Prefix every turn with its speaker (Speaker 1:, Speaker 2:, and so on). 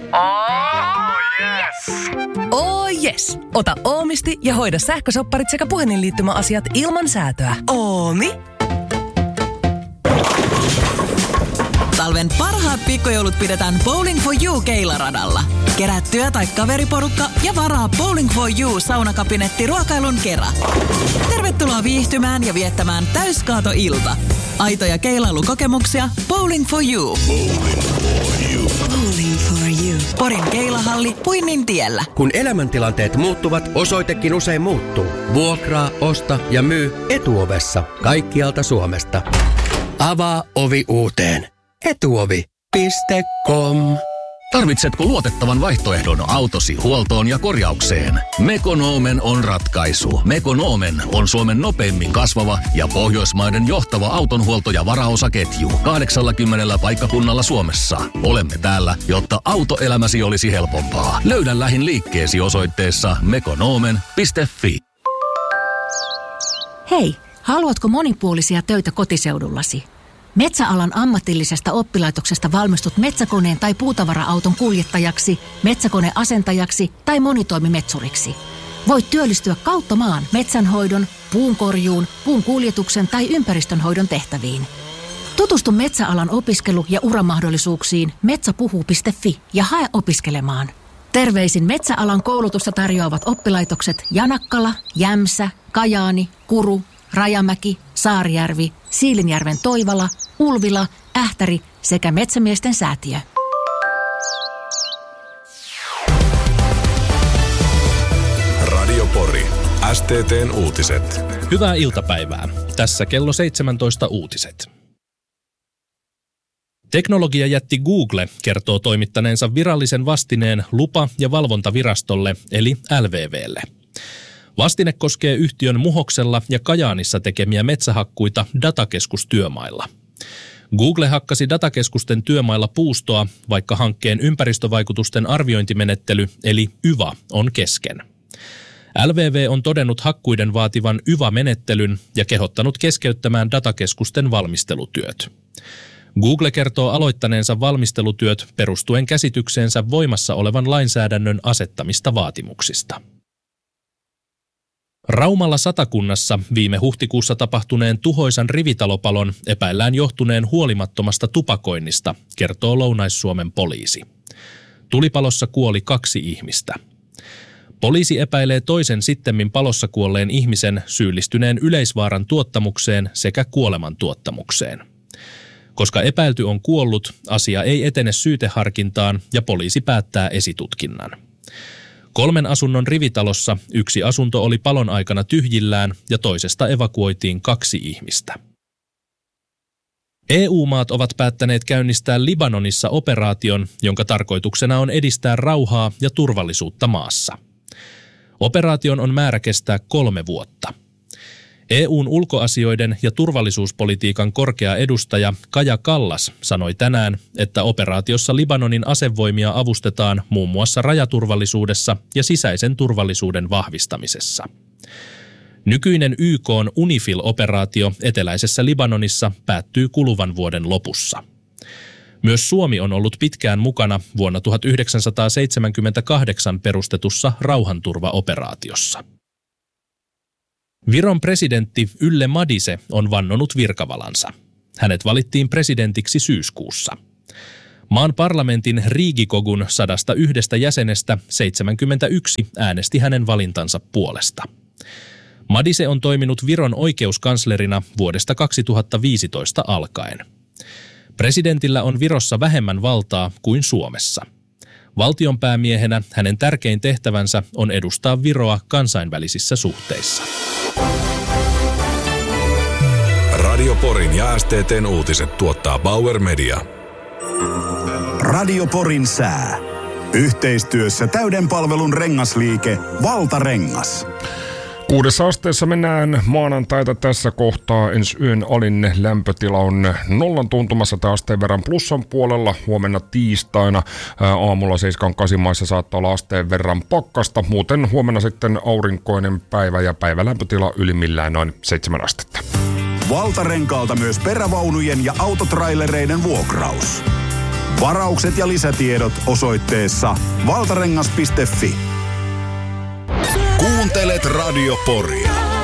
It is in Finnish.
Speaker 1: Oh, yes!
Speaker 2: Oh yes! Ota Oomisti ja hoida sähkösopparit sekä puhelinliittymäasiat ilman säätöä. Oomi.
Speaker 3: Talven parhaat pikkujoulut pidetään Bowling for You -keilaradalla. Kerää työ- tai kaveriporukka ja varaa Bowling for You -saunakabinetti ruokailun kera. Tervetuloa viihtymään ja viettämään täyskaatoilta. Aitoja keilailukokemuksia Bowling for You.
Speaker 4: Bowling for You.
Speaker 3: Bowling for You. Porin keilahalli Puinnin tiellä.
Speaker 5: Kun elämäntilanteet muuttuvat, osoitekin usein muuttuu. Vuokraa, osta ja myy Etuovessa kaikkialta Suomesta. Avaa ovi uuteen. Etuovi.com.
Speaker 6: Tarvitsetko luotettavan vaihtoehdon autosi huoltoon ja korjaukseen? Mekonomen on ratkaisu. Mekonomen on Suomen nopeimmin kasvava ja Pohjoismaiden johtava autonhuolto- ja varaosaketju 80 paikkakunnalla Suomessa. Olemme täällä, jotta autoelämäsi olisi helpompaa. Löydä lähin liikkeesi osoitteessa mekonomen.fi.
Speaker 7: Hei, haluatko monipuolisia töitä kotiseudullasi? Metsäalan ammatillisesta oppilaitoksesta valmistut metsäkoneen tai puutavara-auton kuljettajaksi, metsäkoneasentajaksi tai monitoimimetsuriksi. Voit työllistyä kautta maan metsänhoidon, puunkorjuun, puun kuljetuksen tai ympäristönhoidon tehtäviin. Tutustu metsäalan opiskelu- ja uramahdollisuuksiin metsäpuhu.fi ja hae opiskelemaan. Terveisin metsäalan koulutusta tarjoavat oppilaitokset Janakkala, Jämsä, Kajaani, Kuru, Rajamäki, Saarijärvi, Siilinjärven Toivala, Ulvila, Ähtäri sekä Metsämiesten säätiö.
Speaker 4: Radio Pori. STT:n uutiset.
Speaker 8: Hyvää iltapäivää. Tässä kello 17 uutiset. Teknologiajätti Google kertoo toimittaneensa virallisen vastineen lupa- ja valvontavirastolle eli LVVlle. Vastine koskee yhtiön Muhoksella ja Kajaanissa tekemiä metsähakkuita datakeskustyömailla. Google hakkasi datakeskusten työmailla puustoa, vaikka hankkeen ympäristövaikutusten arviointimenettely eli YVA on kesken. LVV on todennut hakkuiden vaativan YVA-menettelyn ja kehottanut keskeyttämään datakeskusten valmistelutyöt. Google kertoo aloittaneensa valmistelutyöt perustuen käsitykseensä voimassa olevan lainsäädännön asettamista vaatimuksista. Raumalla Satakunnassa viime huhtikuussa tapahtuneen tuhoisan rivitalopalon epäillään johtuneen huolimattomasta tupakoinnista, kertoo Lounais-Suomen poliisi. Tulipalossa kuoli 2 ihmistä. Poliisi epäilee toisen sittemmin palossa kuolleen ihmisen syyllistyneen yleisvaaran tuottamukseen sekä kuoleman tuottamukseen. Koska epäilty on kuollut, asia ei etene syyteharkintaan ja poliisi päättää esitutkinnan. 3 asunnon rivitalossa 1 asunto oli palon aikana tyhjillään ja toisesta evakuoitiin 2 ihmistä. EU-maat ovat päättäneet käynnistää Libanonissa operaation, jonka tarkoituksena on edistää rauhaa ja turvallisuutta maassa. Operaation on määrä kestää 3 vuotta. EU:n ulkoasioiden ja turvallisuuspolitiikan korkea edustaja Kaja Kallas sanoi tänään, että operaatiossa Libanonin asevoimia avustetaan muun muassa rajaturvallisuudessa ja sisäisen turvallisuuden vahvistamisessa. Nykyinen YK:n UNIFIL-operaatio eteläisessä Libanonissa päättyy kuluvan vuoden lopussa. Myös Suomi on ollut pitkään mukana vuonna 1978 perustetussa rauhanturvaoperaatiossa. Viron presidentti Yle Madise on vannonut virkavalansa. Hänet valittiin presidentiksi syyskuussa. Maan parlamentin Riigikogun 101 jäsenestä 71 äänesti hänen valintansa puolesta. Madise on toiminut Viron oikeuskanslerina vuodesta 2015 alkaen. Presidentillä on Virossa vähemmän valtaa kuin Suomessa. Valtionpäämiehenä hänen tärkein tehtävänsä on edustaa Viroa kansainvälisissä suhteissa.
Speaker 4: Radio Porin ja STT:n uutiset tuottaa Bauer Media.
Speaker 9: Radio Porin sää. Yhteistyössä täyden palvelun rengasliike Valtarengas.
Speaker 10: 6 asteessa mennään maanantaita tässä kohtaa. Ensi yön alin lämpötila on 0 tuntumassa tai asteen verran plussan puolella. Huomenna tiistaina aamulla 7-8 maissa saattaa olla asteen verran pakkasta. Muuten huomenna sitten aurinkoinen päivä ja päivälämpötila ylimmillään noin 7 astetta.
Speaker 9: Valtarenkaalta myös perävaunujen ja autotrailereiden vuokraus. Varaukset ja lisätiedot osoitteessa valtarengas.fi.
Speaker 4: Kuuntelet Radio Poria.